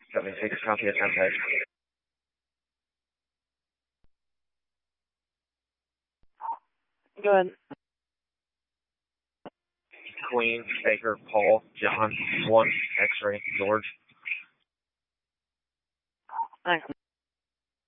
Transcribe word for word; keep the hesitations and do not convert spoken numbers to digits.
seventy-six, copy attempt head. Go ahead. Queen, Baker, Paul, John, one, X-ray, George. Thanks.